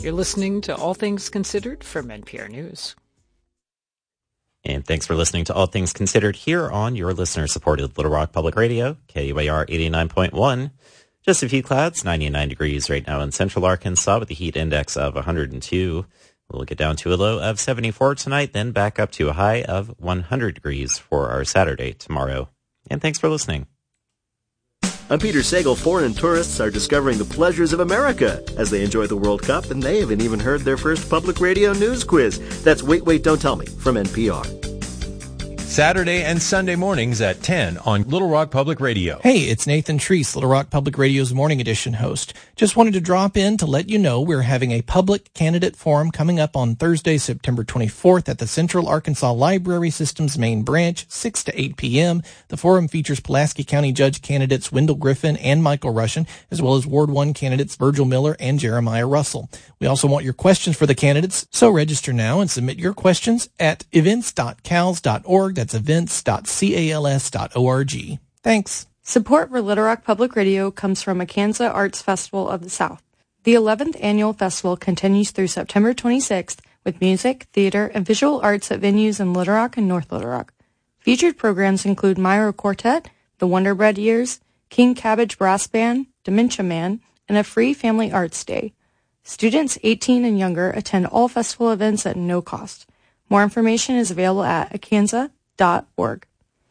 You're listening to All Things Considered from NPR News. And thanks for listening to All Things Considered here on your listener-supported Little Rock Public Radio, KUAR 89.1. Just a few clouds, 99 degrees right now in central Arkansas with a heat index of 102. We'll get down to a low of 74 tonight, then back up to a high of 100 degrees for our Saturday tomorrow. And thanks for listening. I'm Peter Sagal. Foreign tourists are discovering the pleasures of America as they enjoy the World Cup, and they haven't even heard their first public radio news quiz. That's Wait, Wait, Don't Tell Me from NPR. Saturday and Sunday mornings at 10 on Little Rock Public Radio. Hey, it's Nathan Treese, Little Rock Public Radio's Morning Edition host. Just wanted to drop in to let you know we're having a public candidate forum coming up on Thursday, September 24th at the Central Arkansas Library System's main branch, 6 to 8 p.m. The forum features Pulaski County Judge candidates Wendell Griffin and Michael Rushin, as well as Ward 1 candidates Virgil Miller and Jeremiah Russell. We also want your questions for the candidates, so register now and submit your questions at events.cals.org. That's events.cals.org. Thanks. Support for Little Rock Public Radio comes from Akansa Arts Festival of the South. The 11th annual festival continues through September 26th with music, theater, and visual arts at venues in Little Rock and North Little Rock. Featured programs include Myro Quartet, The Wonder Bread Years, King Cabbage Brass Band, Dementia Man, and a free family arts day. Students 18 and younger attend all festival events at no cost. More information is available at akansa.org.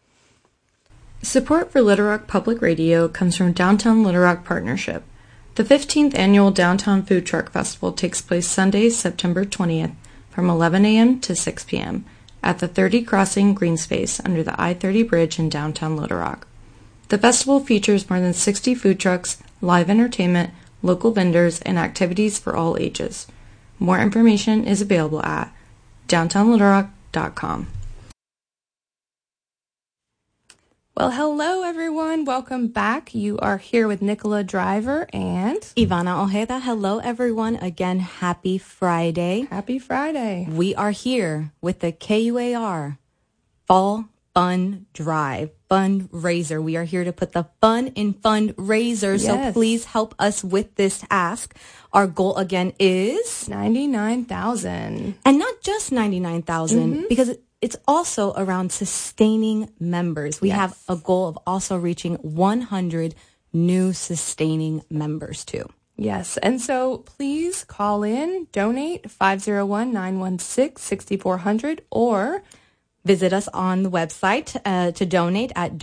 Support for Little Rock Public Radio comes from Downtown Little Rock Partnership. The 15th annual Downtown Food Truck Festival takes place Sunday, September 20th from 11 a.m. to 6 p.m. at the 30 Crossing Green Space under the I-30 Bridge in downtown Little Rock. The festival features more than 60 food trucks, live entertainment, local vendors, and activities for all ages. More information is available at downtownlittlerock.com. Well, hello, everyone. Welcome back. You are here with Nicola Driver and Ivana Ojeda. Hello, everyone. Again, happy Friday. Happy Friday. We are here with the KUAR Fall Fun Drive fundraiser. We are here to put the fun in fundraiser. Yes. So please help us with this ask. Our goal again is $99,000. And not just $99,000 because it's also around sustaining members. We have a goal of also reaching 100 new sustaining members too. Yes, and so please call in, donate 501-916-6400 or visit us on the website to donate at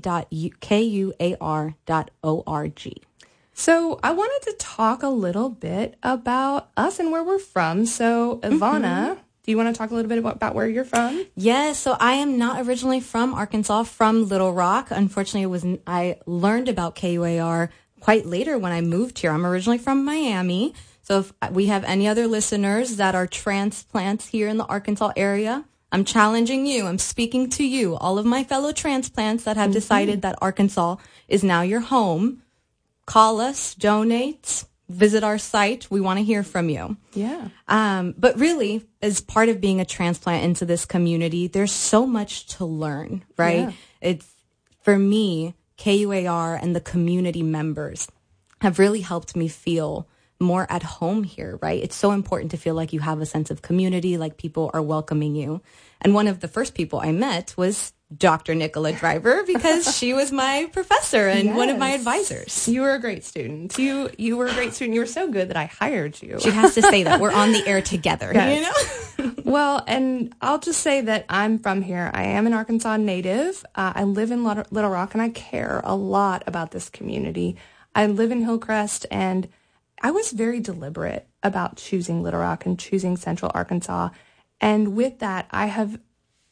donate.kuar.org. So I wanted to talk a little bit about us and where we're from. So Ivana, do you want to talk a little bit about where you're from? Yes, so I am not originally from Arkansas, from Little Rock. Unfortunately, I learned about KUAR quite later when I moved here. I'm originally from Miami. So if we have any other listeners that are transplants here in the Arkansas area, I'm challenging you. I'm speaking to you, all of my fellow transplants that have decided that Arkansas is now your home. Call us, donate, visit our site. We want to hear from you. Yeah. But really, as part of being a transplant into this community, there's so much to learn, right? Yeah. It's, for me, KUAR and the community members have really helped me feel more at home here, right? It's so important to feel like you have a sense of community, like people are welcoming you. And one of the first people I met was Dr. Nicola Driver because she was my professor and one of my advisors. You were a great student. You were a great student. You were so good that I hired you. She has to say that. We're on the air together, you know? Well, and I'll just say that I'm from here. I am an Arkansas native. I live in Little Rock, and I care a lot about this community. I live in Hillcrest, and I was very deliberate about choosing Little Rock and choosing Central Arkansas. And with that, I have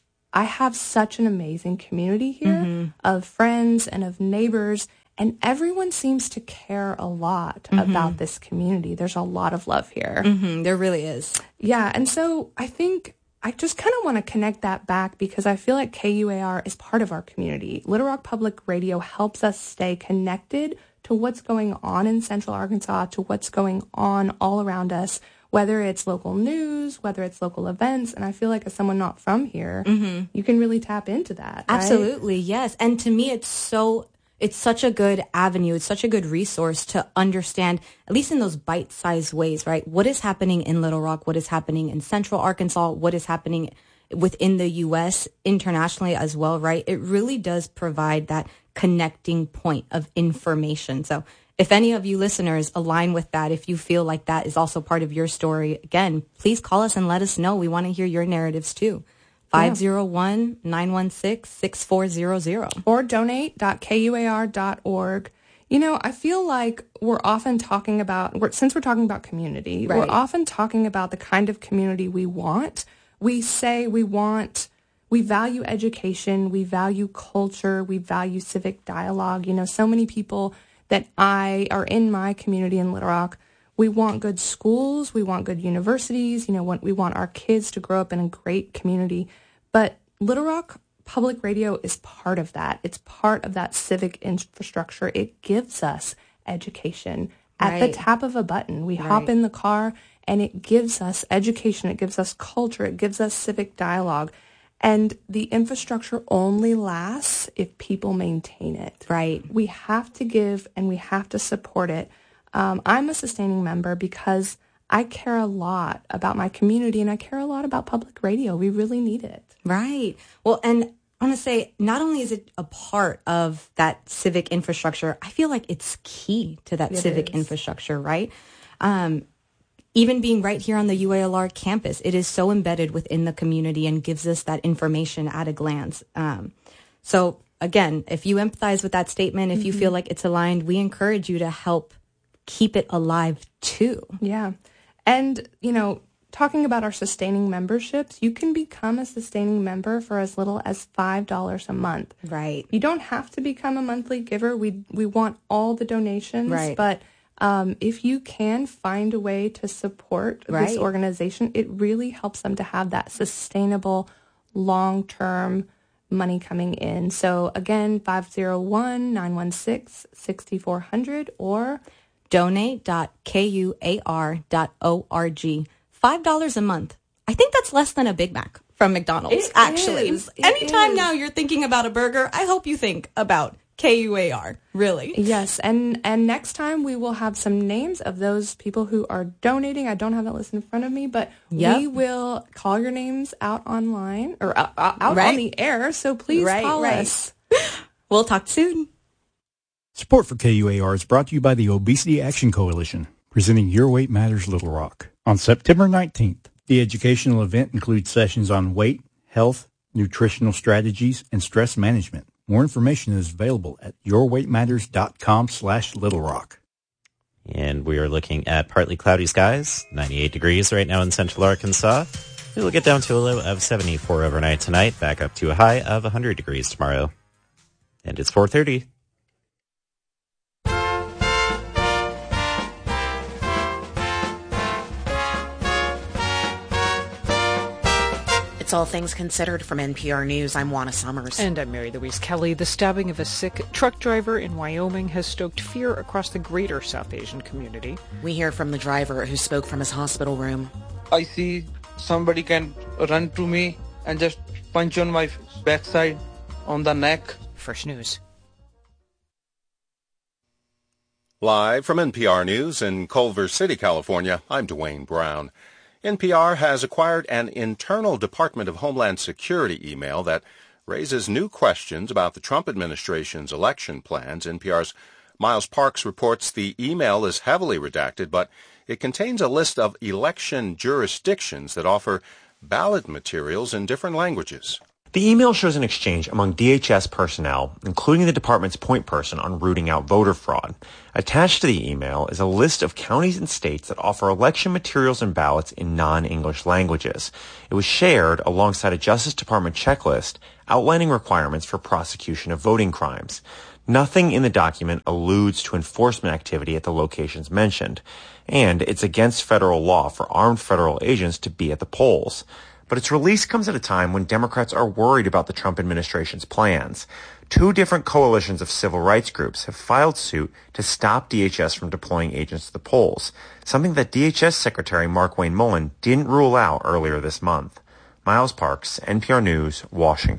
such an amazing community here of friends and of neighbors, and everyone seems to care a lot about this community. There's a lot of love here. There really is. Yeah, and so I think I just kind of want to connect that back because I feel like KUAR is part of our community. Little Rock Public Radio helps us stay connected to what's going on in Central Arkansas, to what's going on all around us, whether it's local news, whether it's local events. And I feel like as someone not from here, you can really tap into that. Absolutely, right? Yes. And to me, it's so it's such a good avenue. It's such a good resource to understand, at least in those bite-sized ways, right? What is happening in Little Rock? What is happening in Central Arkansas? What is happening within the U.S., internationally as well, right? It really does provide that connecting point of information. So if any of you listeners align with that, if you feel like that is also part of your story, again, please call us and let us know. We want to hear your narratives too. 501-916-6400. Or donate.kuar.org. You know, I feel like we're often talking about, since we're talking about community, right. We're often talking about the kind of community we want. We say we value education, we value culture, we value civic dialogue. You know, so many people that are in my community in Little Rock, we want good schools, we want good universities, you know, we want our kids to grow up in a great community. But Little Rock Public Radio is part of that. It's part of that civic infrastructure. It gives us education at the tap of a button. We hop in the car and it gives us education, it gives us culture, it gives us civic dialogue. And the infrastructure only lasts if people maintain it. Right. We have to give and we have to support it. I'm a sustaining member because I care a lot about my community and I care a lot about public radio. We really need it. Right. Well, and I want to say, not only is it a part of that civic infrastructure, I feel like it's key to that civic infrastructure, right? Even being right here on the UALR campus, it is so embedded within the community and gives us that information at a glance. So again, if you empathize with that statement, if you feel like it's aligned, we encourage you to help keep it alive too. Yeah. And, you know, talking about our sustaining memberships, you can become a sustaining member for as little as $5 a month. Right. You don't have to become a monthly giver. We want all the donations. Right. But if you can find a way to support this organization, it really helps them to have that sustainable, long-term money coming in. So again, 501-916-6400 or donate.kuar.org. $5 a month. I think that's less than a Big Mac from McDonald's, actually. Anytime now you're thinking about a burger, I hope you think about KUAR, really. Yes, and next time we will have some names of those people who are donating. I don't have that list in front of me, but we will call your names out online, or out on the air, so please call us. We'll talk soon. Support for KUAR is brought to you by the Obesity Action Coalition, presenting Your Weight Matters Little Rock. On September 19th, the educational event includes sessions on weight, health, nutritional strategies, and stress management. More information is available at yourweightmatters.com/Little Rock. And we are looking at partly cloudy skies, 98 degrees right now in Central Arkansas. We will get down to a low of 74 overnight tonight, back up to a high of 100 degrees tomorrow. And it's 4:30. It's All Things Considered from NPR News. I'm Juana Summers. And I'm Mary Louise Kelly. The stabbing of a sick truck driver in Wyoming has stoked fear across the greater South Asian community. We hear from the driver who spoke from his hospital room. I see somebody can run to me and just punch on my backside, on the neck. Fresh News. Live from NPR News in Culver City, California, I'm Dwayne Brown. NPR has acquired an internal Department of Homeland Security email that raises new questions about the Trump administration's election plans. NPR's Miles Parks reports the email is heavily redacted, but it contains a list of election jurisdictions that offer ballot materials in different languages. The email shows an exchange among DHS personnel, including the department's point person on rooting out voter fraud. Attached to the email is a list of counties and states that offer election materials and ballots in non-English languages. It was shared alongside a Justice Department checklist outlining requirements for prosecution of voting crimes. Nothing in the document alludes to enforcement activity at the locations mentioned, and it's against federal law for armed federal agents to be at the polls. But its release comes at a time when Democrats are worried about the Trump administration's plans. Two different coalitions of civil rights groups have filed suit to stop DHS from deploying agents to the polls, something that DHS Secretary Markwayne Mullin didn't rule out earlier this month. Miles Parks, NPR News, Washington.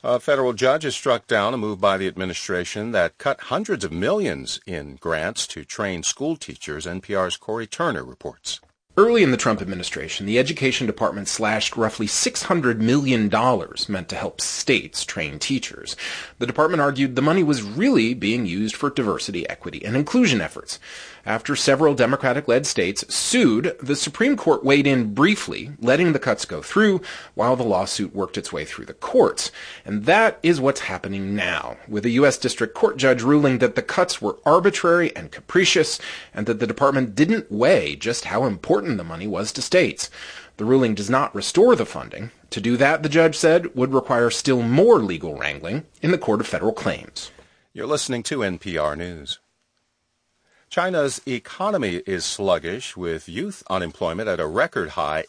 A federal judge has struck down a move by the administration that cut hundreds of millions in grants to train school teachers, NPR's Corey Turner reports. Early in the Trump administration, the Education Department slashed roughly $600 million meant to help states train teachers. The department argued the money was really being used for diversity, equity, and inclusion efforts. After several Democratic-led states sued, the Supreme Court weighed in briefly, letting the cuts go through while the lawsuit worked its way through the courts. And that is what's happening now, with a U.S. District Court judge ruling that the cuts were arbitrary and capricious, and that the department didn't weigh just how important the money was to states. The ruling does not restore the funding. To do that, the judge said, would require still more legal wrangling in the Court of Federal Claims. You're listening to NPR News. China's economy is sluggish, with youth unemployment at a record high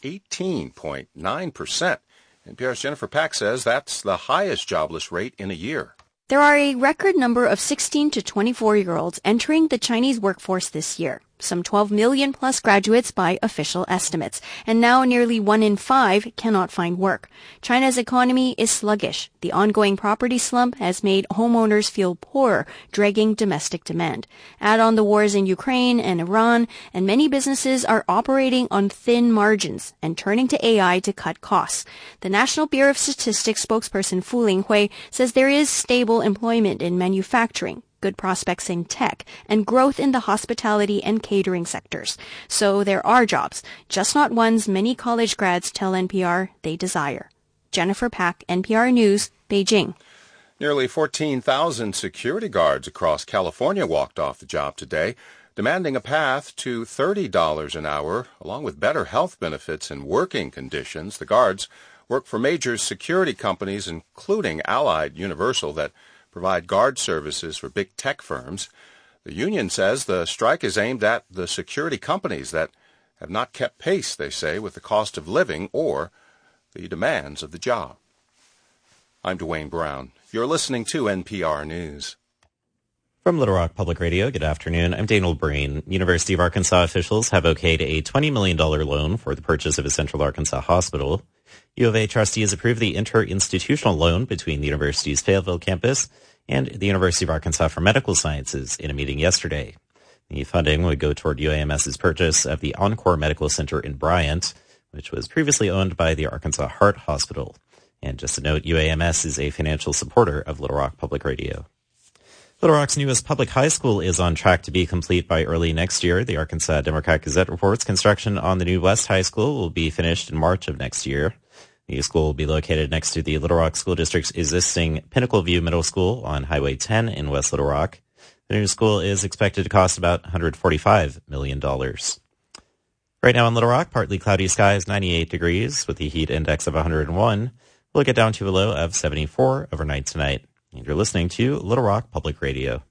18.9%. NPR's Jennifer Pack says that's the highest jobless rate in a year. There are a record number of 16 to 24-year-olds entering the Chinese workforce this year, some 12 million plus graduates by official estimates, and now nearly 1 in 5 cannot find work. China's economy is sluggish. The ongoing property slump has made homeowners feel poorer, dragging domestic demand. Add on the wars in Ukraine and Iran, and many businesses are operating on thin margins and turning to AI to cut costs. The National Bureau of Statistics spokesperson Fu Linghui says there is stable employment in manufacturing, good prospects in tech, and growth in the hospitality and catering sectors. So there are jobs, just not ones many college grads tell NPR they desire. Jennifer Pack, NPR News, Beijing. Nearly 14,000 security guards across California walked off the job today, demanding a path to $30 an hour, along with better health benefits and working conditions. The guards work for major security companies, including Allied Universal, that provide guard services for big tech firms. The union says the strike is aimed at the security companies that have not kept pace, they say, with the cost of living or the demands of the job. I'm Dwayne Brown. You're listening to NPR News. From Little Rock Public Radio, good afternoon. I'm Daniel Breen. University of Arkansas officials have okayed a $20 million loan for the purchase of a Central Arkansas hospital. U of A trustees approved the interinstitutional loan between the university's Fayetteville campus and the University of Arkansas for Medical Sciences in a meeting yesterday. The funding would go toward UAMS's purchase of the Encore Medical Center in Bryant, which was previously owned by the Arkansas Heart Hospital. And just a note, UAMS is a financial supporter of Little Rock Public Radio. Little Rock's newest public high school is on track to be complete by early next year. The Arkansas Democrat-Gazette reports construction on the new West High School will be finished in March of next year. The school will be located next to the Little Rock School District's existing Pinnacle View Middle School on Highway 10 in West Little Rock. The new school is expected to cost about $145 million. Right now in Little Rock, partly cloudy skies, 98 degrees with a heat index of 101. We'll get down to a low of 74 overnight tonight. And you're listening to Little Rock Public Radio.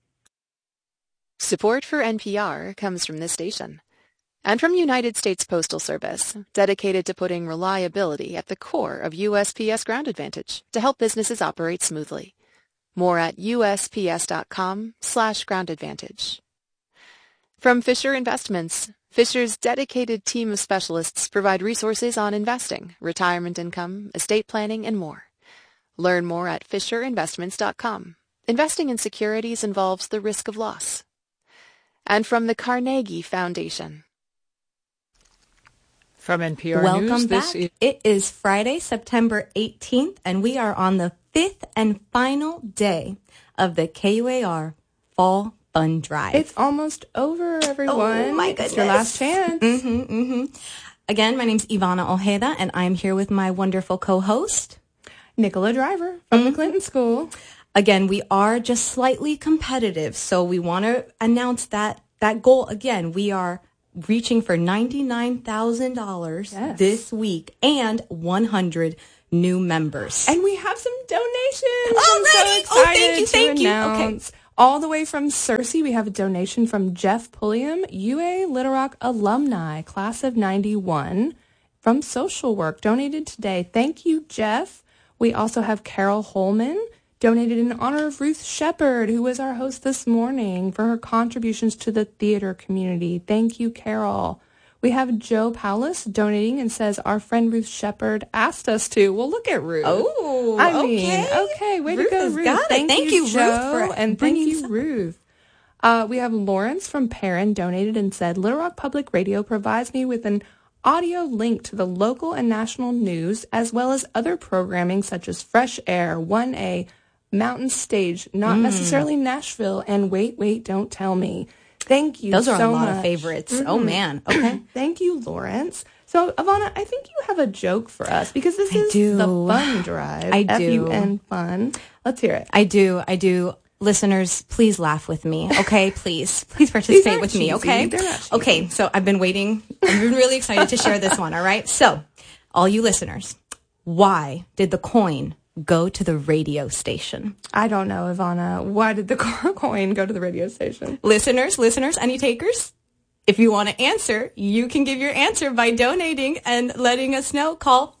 Support for NPR comes from this station and from United States Postal Service, dedicated to putting reliability at the core of USPS Ground Advantage to help businesses operate smoothly. More at USPS.com/Ground Advantage. From Fisher Investments, Fisher's dedicated team of specialists provide resources on investing, retirement income, estate planning, and more. Learn more at FisherInvestments.com. Investing in securities involves the risk of loss. And from the Carnegie Foundation. From NPR Welcome News, back. It is Friday, September 18th, and we are on the 5th and final day of the KUAR Fall Fun Drive. It's almost over, everyone. Oh, my goodness. It's your last chance. Again, my name's Ivana Ojeda, and I'm here with my wonderful co-host, Nicola Driver from the Clinton School. Again, we are just slightly competitive, so we want to announce that goal again. We are reaching for $99,000 this week and 100 new members. And we have some donations. Already? I'm so excited thank you. Okay. All the way from Searcy, we have a donation from Jeff Pulliam, UA Little Rock alumni, class of 91, from Social Work, donated today. Thank you, Jeff. We also have Carol Holman, donated in honor of Ruth Shepard, who was our host this morning, for her contributions to the theater community. Thank you, Carol. We have Joe Paulus donating and says, our friend Ruth Shepard asked us to. Well, look at Ruth. Oh, okay. Way to go, Ruth. Thank you, Joe, Ruth, and thank you, Ruth. We have Lawrence from Perrin donated and said, Little Rock Public Radio provides me with an audio link to the local and national news, as well as other programming such as Fresh Air, 1A, Mountain Stage, not necessarily Nashville, and Wait, Don't Tell Me. Thank you Those are so a lot much. of favorites. Oh, man. Okay. Thank you, Lawrence. So, Ivana, I think you have a joke for us because this is the fun drive. I do. F-U-N fun. Let's hear it. I do. Listeners, please laugh with me, okay? Please participate with me, okay? They're not cheesy. Okay, so I've been waiting. I've been really excited to share this one, all right? So, all you listeners, why did the coin go to the radio station? I don't know, Ivana. Why did the coin go to the radio station? Listeners, any takers? If you want to answer, you can give your answer by donating and letting us know. Call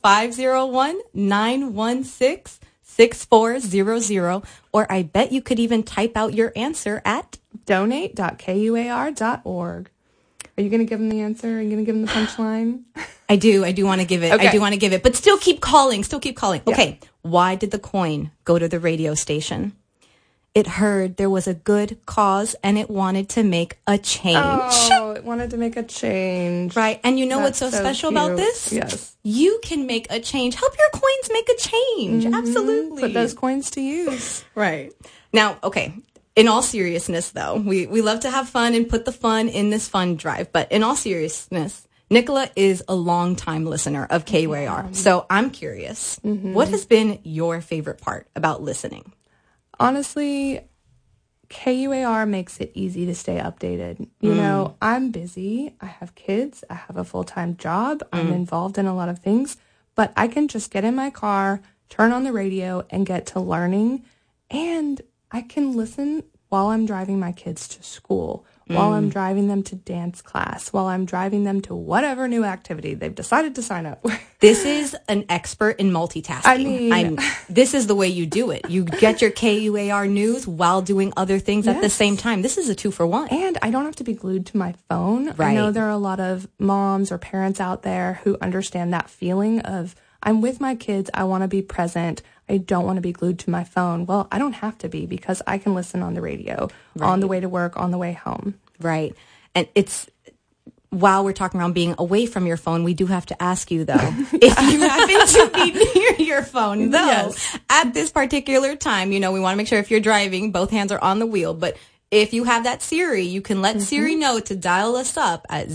501-916-6400, or I bet you could even type out your answer at donate.kuar.org. Are you going to give them the answer? Are you going to give them the punchline? I do want to give it. Okay. I do want to give it, but still keep calling. Yeah. Okay. Why did the coin go to the radio station? It heard there was a good cause and it wanted to make a change. Oh, it wanted to make a change. Right. And you know That's what's so so special cute. about this? Yes. You can make a change. Help your coins make a change. Absolutely. Put those coins to use. Right. Now, okay. In all seriousness, though, we love to have fun and put the fun in this fun drive. But in all seriousness, Nicola is a longtime listener of KUAR. So I'm curious, what has been your favorite part about listening? Honestly, KUAR makes it easy to stay updated. You know, I'm busy. I have kids. I have a full-time job. I'm involved in a lot of things. But I can just get in my car, turn on the radio, and get to learning. And I can listen while I'm driving my kids to school, while I'm driving them to dance class, while I'm driving them to whatever new activity they've decided to sign up. This is an expert in multitasking. I mean, this is the way you do it. You get your KUAR news while doing other things at the Yes. same time. This is a 2-for-1. And I don't have to be glued to my phone. Right. I know there are a lot of moms or parents out there who understand that feeling of, I'm with my kids, I want to be present, I don't want to be glued to my phone. Well, I don't have to be because I can listen on the radio, on the way to work, on the way home. Right. And it's, while we're talking around being away from your phone, we do have to ask you, though, if you happen to be near your phone, though, at this particular time, you know, we want to make sure if you're driving, both hands are on the wheel. But if you have that Siri, you can let Siri know to dial us up at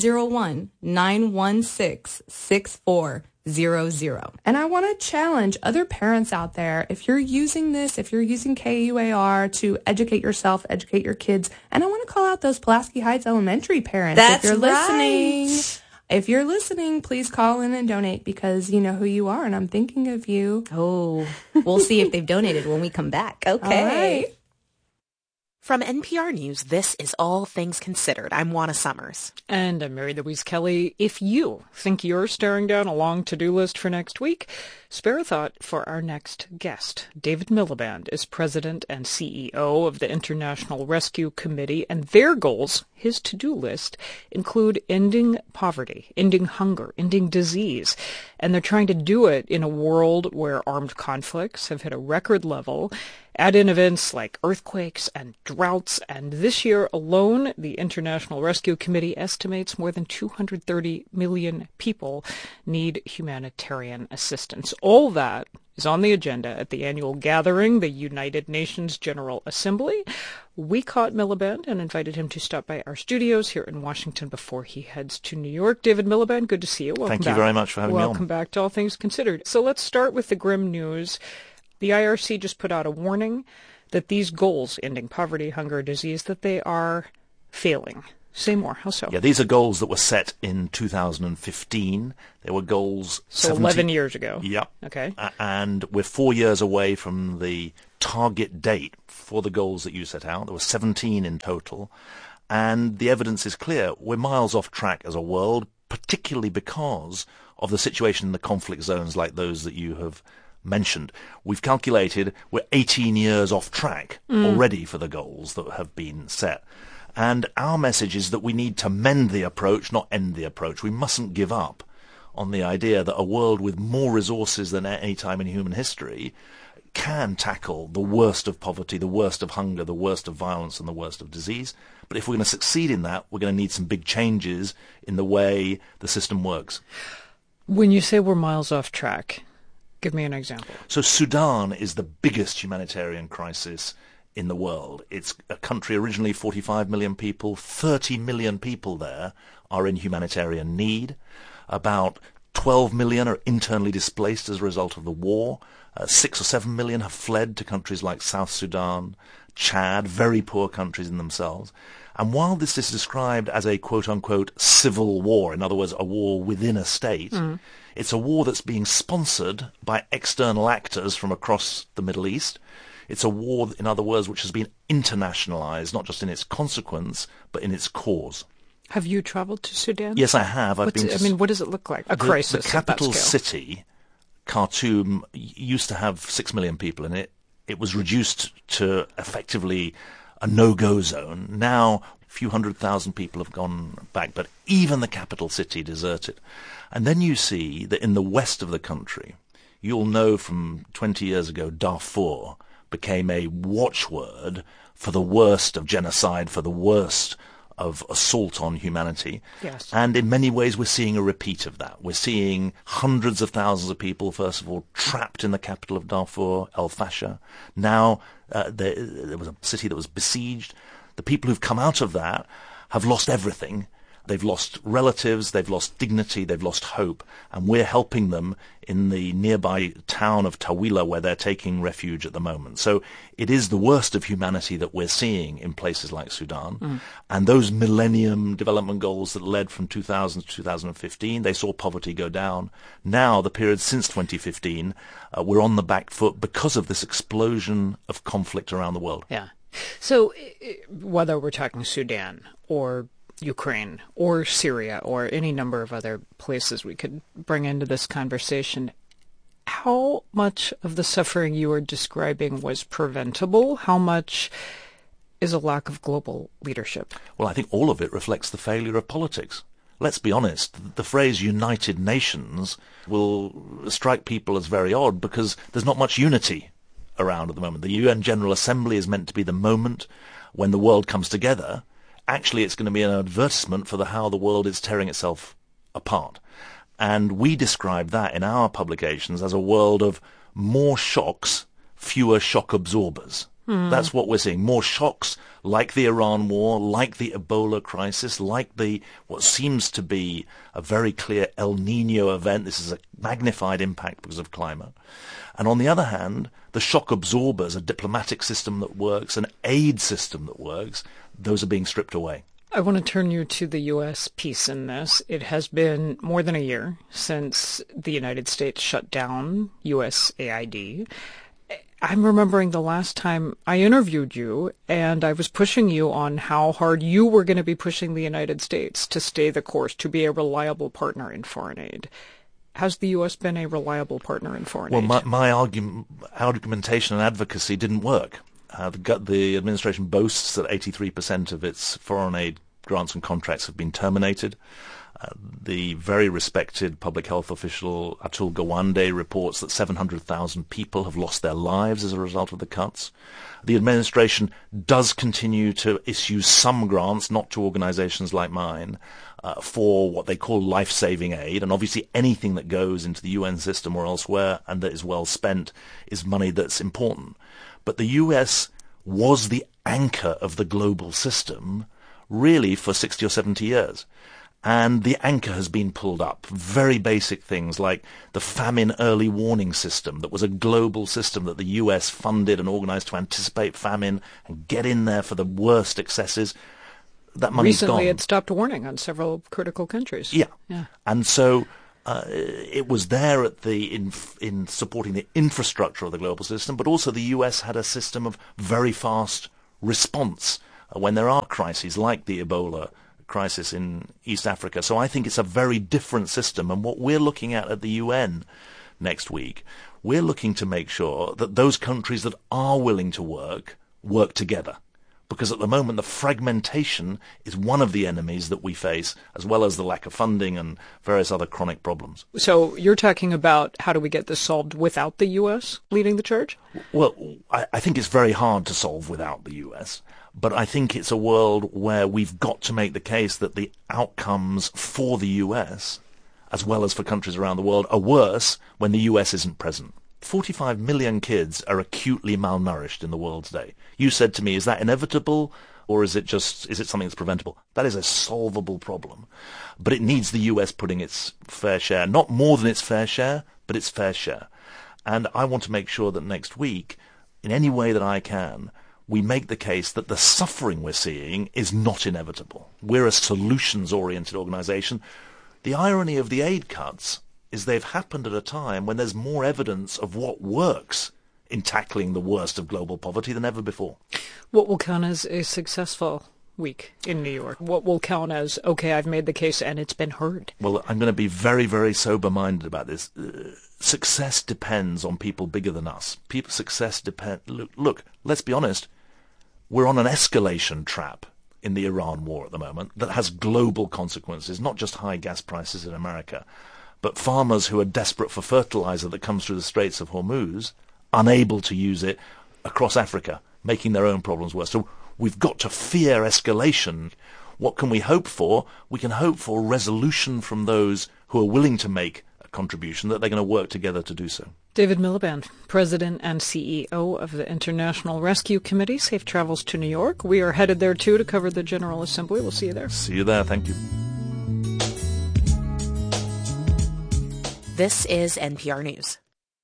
501-916-6400. And I want to challenge other parents out there. If you're using this, if you're using KUAR to educate yourself, educate your kids, and I want to call out those Pulaski Heights Elementary parents. That's if you're listening, right. If you're listening, please call in and donate because you know who you are, and I'm thinking of you. Oh, we'll see if they've donated when we come back. Okay. All right. From NPR News, this is All Things Considered. I'm Juana Summers. And I'm Mary Louise Kelly. If you think you're staring down a long to-do list for next week, spare a thought for our next guest. David Miliband is president and CEO of the International Rescue Committee, and their goals, his to-do list, include ending poverty, ending hunger, ending disease. And they're trying to do it in a world where armed conflicts have hit a record level. Add in events like earthquakes and droughts, and this year alone, the International Rescue Committee estimates more than 230 million people need humanitarian assistance. All that is on the agenda at the annual gathering, the United Nations General Assembly. We caught Miliband and invited him to stop by our studios here in Washington before he heads to New York. David Miliband, good to see you. Welcome Thank back. you very much for having me on. Welcome back to All Things Considered. So let's start with the grim news. The IRC just put out a warning that these goals, ending poverty, hunger, disease, that they are failing. Say more. How so? Yeah, these are goals that were set in 2015. They were goals... So 11 years ago. Yep. Okay. And we're 4 years away from the target date for the goals that you set out. There were 17 in total. And the evidence is clear. We're miles off track as a world, particularly because of the situation in the conflict zones like those that you have mentioned. We've calculated we're 18 years off track already for the goals that have been set. And our message is that we need to mend the approach, not end the approach. We mustn't give up on the idea that a world with more resources than at any time in human history can tackle the worst of poverty, the worst of hunger, the worst of violence, and the worst of disease. But if we're going to succeed in that, we're going to need some big changes in the way the system works. When you say we're miles off track, give me an example. So Sudan is the biggest humanitarian crisis in the world. It's a country originally 45 million people. 30 million people there are in humanitarian need. About 12 million are internally displaced as a result of the war. 6 or 7 million have fled to countries like South Sudan, Chad, very poor countries in themselves. And while this is described as a quote-unquote civil war, in other words, a war within a state, it's a war that's being sponsored by external actors from across the Middle East. It's a war, in other words, which has been internationalized, not just in its consequence, but in its cause. Have you traveled to Sudan? Yes, I have. What does it look like? A crisis. The capital at that scale. city, Khartoum, used to have 6 million people in it. It was reduced to effectively a no-go zone. Now, a few 100,000 people have gone back, but even the capital city deserted. And then you see that in the west of the country, you'll know from 20 years ago, Darfur became a watchword for the worst of genocide, for the worst of assault on humanity. Yes. And in many ways we're seeing a repeat of that. We're seeing hundreds of thousands of people, first of all, trapped in the capital of Darfur, El Fasher. Now there was a city that was besieged. The people who've come out of that have lost everything. They've lost relatives, they've lost dignity, they've lost hope, and we're helping them in the nearby town of Tawila where they're taking refuge at the moment. So it is the worst of humanity that we're seeing in places like Sudan. And those Millennium Development Goals that led from 2000 to 2015, they saw poverty go down. Now, the period since 2015, we're on the back foot because of this explosion of conflict around the world. Yeah. So whether we're talking Sudan or Ukraine or Syria or any number of other places we could bring into this conversation, how much of the suffering you are describing was preventable? How much is a lack of global leadership? Well, I think all of it reflects the failure of politics. Let's be honest, the phrase United Nations will strike people as very odd because there's not much unity around at the moment. The UN General Assembly is meant to be the moment when the world comes together. Actually, it's going to be an advertisement for how the world is tearing itself apart. And we describe that in our publications as a world of more shocks, fewer shock absorbers. That's what we're seeing. More shocks like the Iran war, like the Ebola crisis, like what seems to be a very clear El Nino event. This is a magnified impact because of climate. And on the other hand, the shock absorbers, a diplomatic system that works, an aid system that works, those are being stripped away. I want to turn you to the U.S. piece in this. It has been more than a year since the United States shut down USAID. I'm remembering the last time I interviewed you, and I was pushing you on how hard you were going to be pushing the United States to stay the course, to be a reliable partner in foreign aid. Has the U.S. been a reliable partner in foreign aid? Well, my argumentation and advocacy didn't work. The administration boasts that 83% of its foreign aid grants and contracts have been terminated. The very respected public health official Atul Gawande reports that 700,000 people have lost their lives as a result of the cuts. The administration does continue to issue some grants, not to organizations like mine, for what they call life-saving aid. And obviously anything that goes into the UN system or elsewhere and that is well spent is money that's important. But the US was the anchor of the global system really for 60 or 70 years. And the anchor has been pulled up. Very basic things like the famine early warning system that was a global system that the US funded and organized to anticipate famine and get in there for the worst excesses. That money's gone. Recently it stopped warning on several critical countries. Yeah. And so it was there in supporting the infrastructure of the global system, but also the US had a system of very fast response when there are crises like the Ebola crisis in East Africa. So I think it's a very different system. And what we're looking at the UN next week, we're looking to make sure that those countries that are willing to work together. because at the moment the fragmentation is one of the enemies that we face, as well as the lack of funding and various other chronic problems. So you're talking about how do we get this solved without the U.S. leading the charge? Well, I think it's very hard to solve without the U.S., but I think it's a world where we've got to make the case that the outcomes for the U.S., as well as for countries around the world, are worse when the U.S. isn't present. 45 million kids are acutely malnourished in the world today. You said to me, is that inevitable, or is it something that's preventable? That is a solvable problem. But it needs the US putting its fair share, not more than its fair share, but its fair share. And I want to make sure that next week, in any way that I can, we make the case that the suffering we're seeing is not inevitable. We're a solutions-oriented organization. The irony of the aid cuts is they've happened at a time when there's more evidence of what works in tackling the worst of global poverty than ever before. What will count as a successful week in New York? What will count as, okay, I've made the case and it's been heard? Well, I'm going to be very, very sober-minded about this. Success depends on people bigger than us. Success depends... Look, let's be honest. We're on an escalation trap in the Iran war at the moment that has global consequences, not just high gas prices in America, but farmers who are desperate for fertilizer that comes through the Straits of Hormuz, unable to use it across Africa, making their own problems worse. So we've got to fear escalation. What can we hope for? We can hope for resolution from those who are willing to make a contribution, that they're going to work together to do so. David Miliband, President and CEO of the International Rescue Committee. Safe travels to New York. We are headed there, too, to cover the General Assembly. We'll see you there. See you there. Thank you. This is NPR News.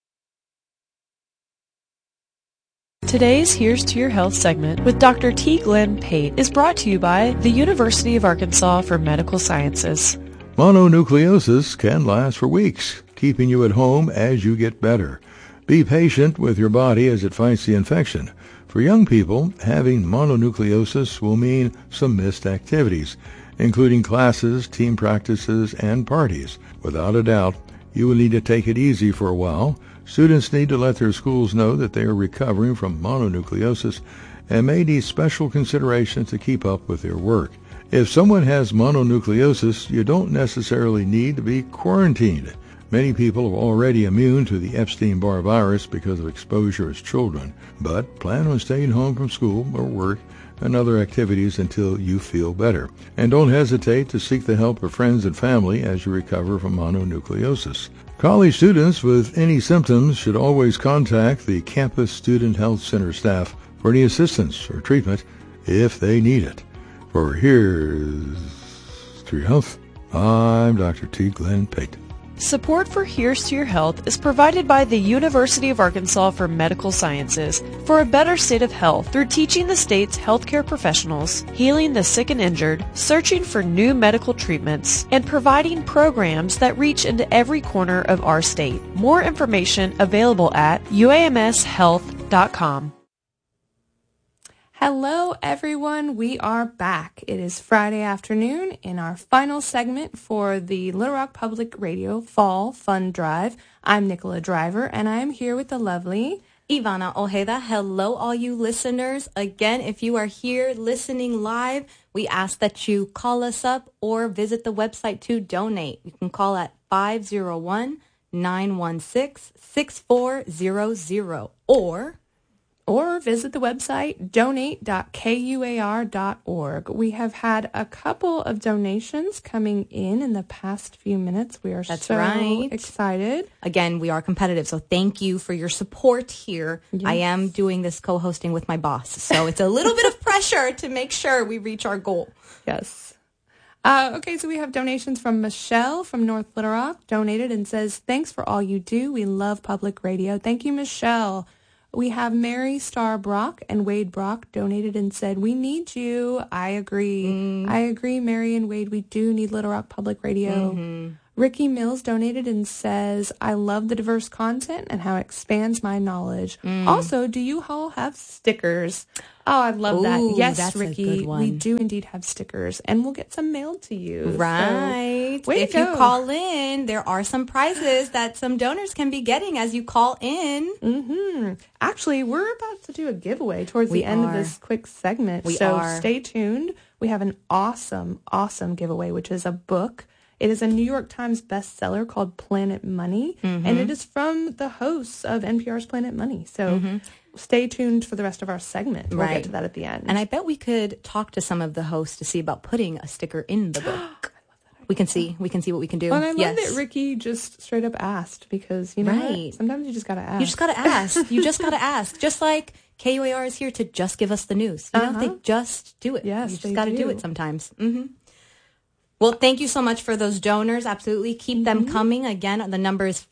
Today's Here's to Your Health segment with Dr. T. Glenn Pate is brought to you by the University of Arkansas for Medical Sciences. Mononucleosis can last for weeks, keeping you at home as you get better. Be patient with your body as it fights the infection. For young people, having mononucleosis will mean some missed activities, including classes, team practices, and parties. Without a doubt, you will need to take it easy for a while. Students need to let their schools know that they are recovering from mononucleosis and may need special consideration to keep up with their work. If someone has mononucleosis, you don't necessarily need to be quarantined. Many people are already immune to the Epstein-Barr virus because of exposure as children, but plan on staying home from school or work and other activities until you feel better. And don't hesitate to seek the help of friends and family as you recover from mononucleosis. College students with any symptoms should always contact the Campus Student Health Center staff for any assistance or treatment if they need it. For Here's to Your Health, I'm Dr. T. Glenn Pate. Support for Here's to Your Health is provided by the University of Arkansas for Medical Sciences for a better state of health through teaching the state's healthcare professionals, healing the sick and injured, searching for new medical treatments, and providing programs that reach into every corner of our state. More information available at uamshealth.com. Hello, everyone. We are back. It is Friday afternoon in our final segment for the Little Rock Public Radio Fall Fun Drive. I'm Nicola Driver, and I am here with the lovely Ivana Ojeda. Hello, all you listeners. Again, if you are here listening live, we ask that you call us up or visit the website to donate. You can call at 501-916-6400 or visit the website donate.kuar.org. We have had a couple of donations coming in the past few minutes. We are excited. Again, we are competitive, so thank you for your support here. Yes. I am doing this co-hosting with my boss, so it's a little bit of pressure to make sure we reach our goal. Yes. Okay, so we have donations from Michelle from North Little Rock, donated and says, thanks for all you do. We love public radio. Thank you, Michelle. We have Mary Starr Brock and Wade Brock donated and said, we need you. I agree. I agree, Mary and Wade. We do need Little Rock Public Radio. Mm-hmm. Ricky Mills donated and says, I love the diverse content and how it expands my knowledge. Also, do you all have stickers? Oh, I love that. Yes, Ricky, we do indeed have stickers, and we'll get some mailed to you. Right. right. If you call in, there are some prizes that some donors can be getting as you call in. Mm-hmm. Actually, we're about to do a giveaway towards the end of this quick segment. So stay tuned. We have an awesome, awesome giveaway, which is a book. It is a New York Times bestseller called Planet Money, and it is from the hosts of NPR's Planet Money. So stay tuned for the rest of our segment. We'll get to that at the end. And I bet we could talk to some of the hosts to see about putting a sticker in the book. We can see what we can do. Well, and I love that Ricky just straight up asked, because, you know what? Sometimes you just got to ask. You just got to ask. You just got to ask. Just like KUAR is here to just give us the news. You know, they just do it. Yes, you just got to do it sometimes. Well, thank you so much for those donors. Absolutely. Keep them coming. Again, the number is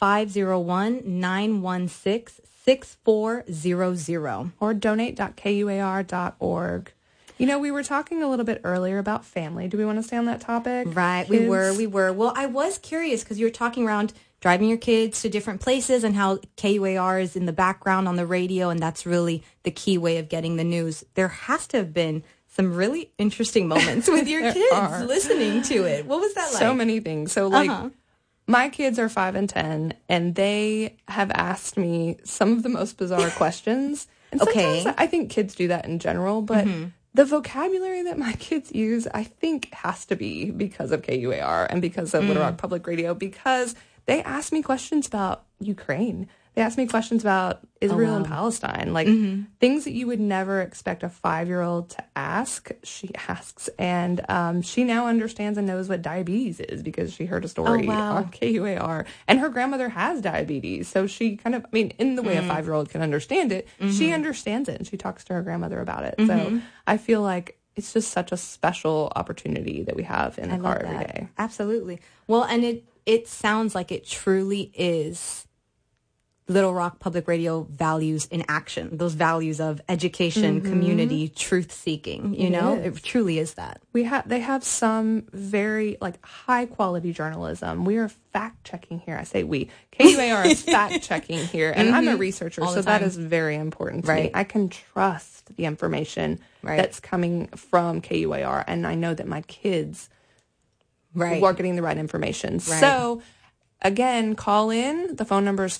501-916-6400. Or donate.kuar.org. You know, we were talking a little bit earlier about family. Do we want to stay on that topic? Right. Kids? We were. Well, I was curious because you were talking around driving your kids to different places and how KUAR is in the background on the radio, and that's really the key way of getting the news. There has to have been some really interesting moments with your kids listening to it. What was that like? So many things. So, like, my kids are 5 and 10, and they have asked me some of the most bizarre questions. And sometimes I think kids do that in general, but the vocabulary that my kids use, I think, has to be because of KUAR and because of Little Rock Public Radio, because they ask me questions about Ukraine. They ask me questions about Israel and Palestine, like things that you would never expect a 5-year-old to ask. She asks, and she now understands and knows what diabetes is because she heard a story on KUAR, and her grandmother has diabetes. So she kind of, I mean, in the way a 5-year-old can understand it, she understands it, and she talks to her grandmother about it. So I feel like it's just such a special opportunity that we have in the car every day. Absolutely. Well, and it sounds like it truly is Little Rock Public Radio values in action, those values of education, community, truth-seeking, you know? It truly is that. They have some very, like, high-quality journalism. We are fact-checking here. I say we. KUAR is fact-checking here, and I'm a researcher, so that is very important to me. I can trust the information that's coming from KUAR, and I know that my kids are getting the right information. So again, call in. The phone number is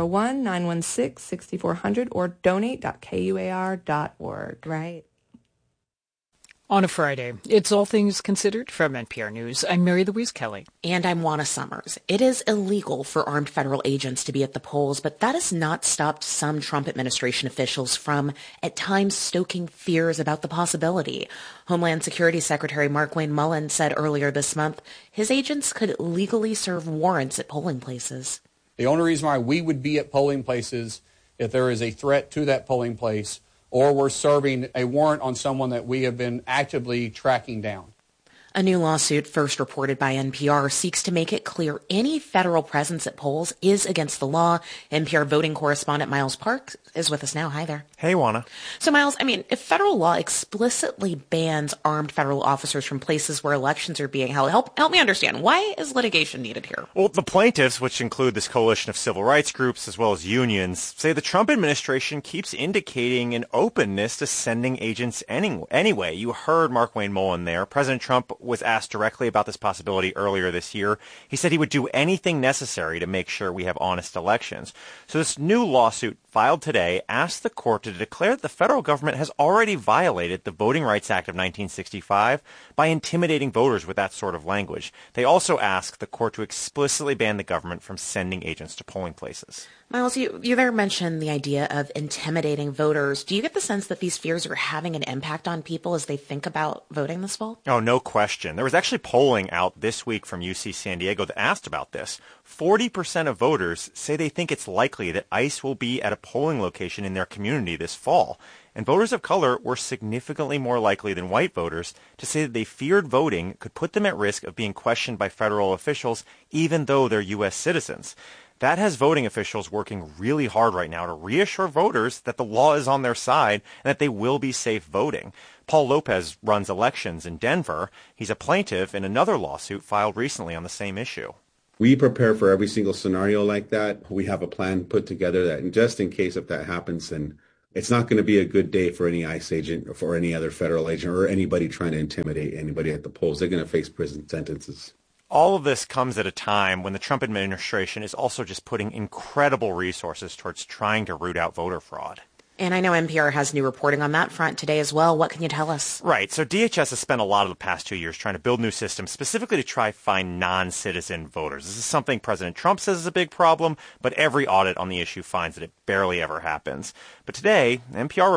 501-916-6400 or donate.kuar.org. Right. On a Friday, it's All Things Considered from NPR News. I'm Mary Louise Kelly. And I'm Juana Summers. It is illegal for armed federal agents to be at the polls, but that has not stopped some Trump administration officials from, at times, stoking fears about the possibility. Homeland Security Secretary Markwayne Mullin said earlier this month his agents could legally serve warrants at polling places. The only reason why we would be at polling places if there is a threat to that polling place or we're serving a warrant on someone that we have been actively tracking down. A new lawsuit, first reported by NPR, seeks to make it clear any federal presence at polls is against the law. NPR voting correspondent Miles Parks is with us now. Hi there. Hey, Juana. So, Miles, I mean, if federal law explicitly bans armed federal officers from places where elections are being held, help me understand. Why is litigation needed here? Well, the plaintiffs, which include this coalition of civil rights groups as well as unions, say the Trump administration keeps indicating an openness to sending agents anyway. You heard Markwayne Mullin there. President Trump was asked directly about this possibility earlier this year. He said he would do anything necessary to make sure we have honest elections. So this new lawsuit filed today asked the court to declare that the federal government has already violated the Voting Rights Act of 1965 by intimidating voters with that sort of language. They also asked the court to explicitly ban the government from sending agents to polling places. Miles, you there mentioned the idea of intimidating voters. Do you get the sense that these fears are having an impact on people as they think about voting this fall? Oh, no question. There was actually polling out this week from UC San Diego that asked about this. 40% of voters say they think it's likely that ICE will be at a polling location in their community this fall. And voters of color were significantly more likely than white voters to say that they feared voting could put them at risk of being questioned by federal officials, even though they're U.S. citizens. That has voting officials working really hard right now to reassure voters that the law is on their side and that they will be safe voting. Paul Lopez runs elections in Denver. He's a plaintiff in another lawsuit filed recently on the same issue. We prepare for every single scenario like that. We have a plan put together that, and just in case if that happens, then it's not going to be a good day for any ICE agent or for any other federal agent or anybody trying to intimidate anybody at the polls. They're going to face prison sentences. All of this comes at a time when the Trump administration is also just putting incredible resources towards trying to root out voter fraud. And I know NPR has new reporting on that front today as well. What can you tell us? Right. So DHS has spent a lot of the past 2 years trying to build new systems specifically to try find non-citizen voters. This is something President Trump says is a big problem, but every audit on the issue finds that it barely ever happens. But today, NPR